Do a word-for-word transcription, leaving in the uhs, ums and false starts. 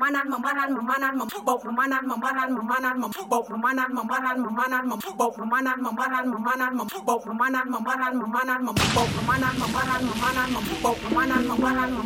mamanan mamanan mamanan mambo mamanan mamanan mamanan mambo mamanan mamanan mamanan mambo mamanan mamanan mamanan mambo mamanan mamanan mamanan mambo mamanan mamanan mamanan mambo mamanan mamanan